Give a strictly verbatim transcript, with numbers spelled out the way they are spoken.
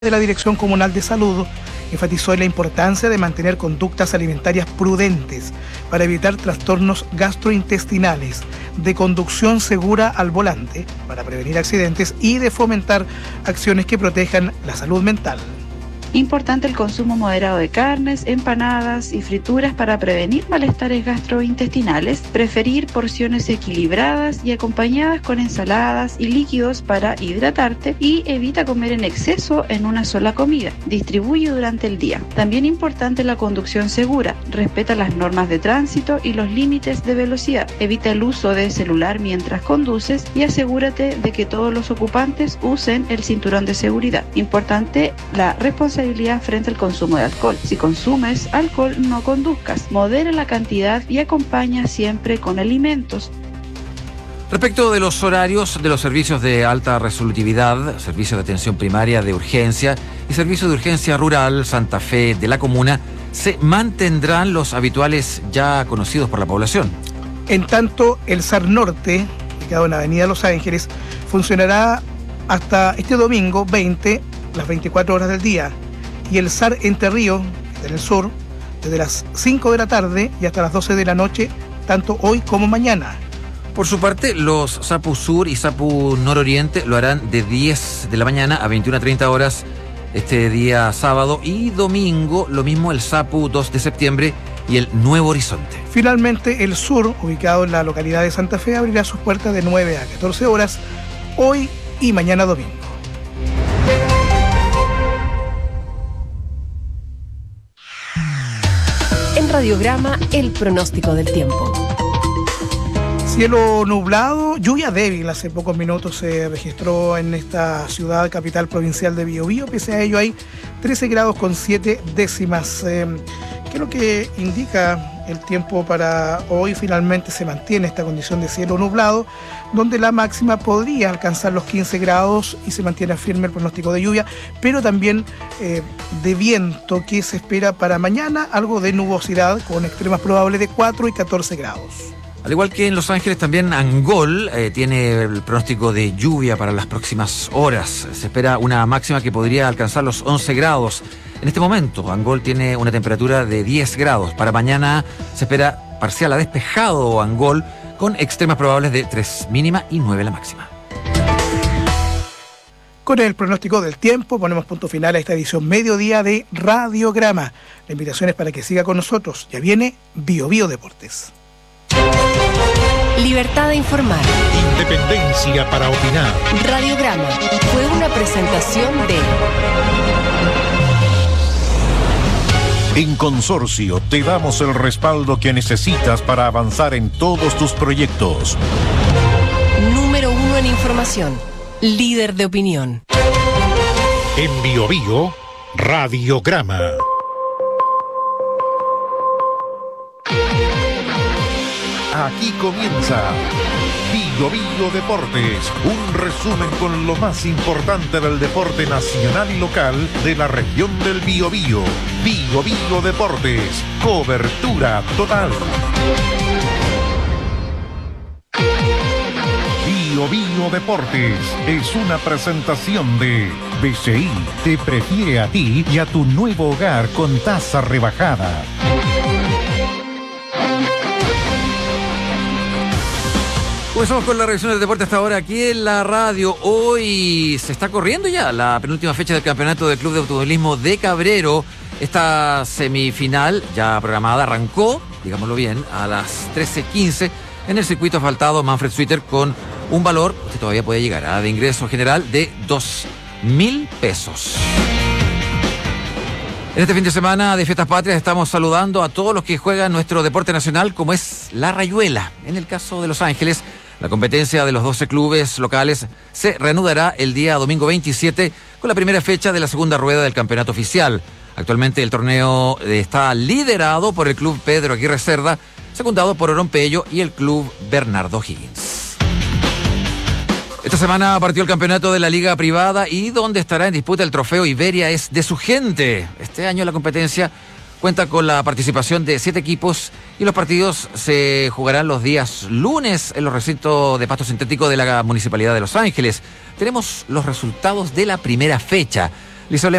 de la Dirección Comunal de Salud enfatizó en la importancia de mantener conductas alimentarias prudentes para evitar trastornos gastrointestinales, de conducción segura al volante para prevenir accidentes y de fomentar acciones que protejan la salud mental. Importante el consumo moderado de carnes, empanadas y frituras para prevenir malestares gastrointestinales, preferir porciones equilibradas y acompañadas con ensaladas y líquidos para hidratarte y evita comer en exceso en una sola comida. Distribuye durante el día. También importante la conducción segura. Respeta las normas de tránsito y los límites de velocidad. Evita el uso de celular mientras conduces y asegúrate de que todos los ocupantes usen el cinturón de seguridad. Importante la responsabilidad frente al consumo de alcohol. Si consumes alcohol, no conduzcas. Modera la cantidad y acompaña siempre con alimentos. Respecto de los horarios de los servicios de alta resolutividad, servicio de atención primaria de urgencia y servicio de urgencia rural Santa Fe de la comuna, se mantendrán los habituales ya conocidos por la población. En tanto, el S A R Norte, ubicado en Avenida Los Ángeles, funcionará hasta este domingo veinte, las veinticuatro horas del día. Y el S A R Entre Ríos, en el sur, desde las cinco de la tarde y hasta las doce de la noche, tanto hoy como mañana. Por su parte, los SAPU Sur y SAPU Nororiente lo harán de diez de la mañana a veintiuna treinta horas este día sábado y domingo, lo mismo el SAPU dos de septiembre y el Nuevo Horizonte. Finalmente, el sur, ubicado en la localidad de Santa Fe, abrirá sus puertas de nueve a catorce horas, hoy y mañana domingo. Radiograma, el pronóstico del tiempo. Cielo nublado, lluvia débil. Hace pocos minutos se registró en esta ciudad capital provincial de Biobío. Pese a ello hay trece grados con siete décimas. Eh, ¿Qué es lo que indica el tiempo para hoy? Finalmente se mantiene esta condición de cielo nublado, donde la máxima podría alcanzar los quince grados y se mantiene firme el pronóstico de lluvia, pero también eh, de viento que se espera para mañana, algo de nubosidad con extremas probables de cuatro y catorce grados. Al igual que en Los Ángeles, también Angol eh, tiene el pronóstico de lluvia para las próximas horas. Se espera una máxima que podría alcanzar los once grados. En este momento, Angol tiene una temperatura de diez grados. Para mañana se espera parcial a despejado Angol, con extremas probables de tres mínima y nueve la máxima. Con el pronóstico del tiempo ponemos punto final a esta edición mediodía de Radiograma. La invitación es para que siga con nosotros. Ya viene Bio Bio Deportes. Libertad de informar. Independencia para opinar. Radiograma fue una presentación de... En Consorcio te damos el respaldo que necesitas para avanzar en todos tus proyectos. Número uno en información. Líder de opinión. En Bio Bio, Radiograma. Aquí comienza Bio Bio Deportes, un resumen con lo más importante del deporte nacional y local de la región del Biobío. Bio Bio Deportes, cobertura total. Bio Bio Deportes es una presentación de B C I. Te prefiere a ti y a tu nuevo hogar con tasa rebajada. Comenzamos con la revisión del deporte hasta ahora aquí en la radio. Hoy se está corriendo ya la penúltima fecha del campeonato del Club de Automovilismo de Cabrero. Esta semifinal ya programada arrancó, digámoslo bien, a las trece quince en el circuito asfaltado Manfred Suiter con un valor que todavía puede llegar a de ingreso general de dos mil pesos. En este fin de semana de Fiestas Patrias estamos saludando a todos los que juegan nuestro deporte nacional, como es la rayuela. En el caso de Los Ángeles, la competencia de los doce clubes locales se reanudará el día domingo veintisiete con la primera fecha de la segunda rueda del campeonato oficial. Actualmente el torneo está liderado por el club Pedro Aguirre Cerda, secundado por Orompeyo y el club Bernardo Higgins. Esta semana partió el campeonato de la liga privada y donde estará en disputa el trofeo Iberia es de su gente. Este año la competencia cuenta con la participación de siete equipos y los partidos se jugarán los días lunes en los recintos de pasto sintético de la Municipalidad de Los Ángeles. Tenemos los resultados de la primera fecha. Listo,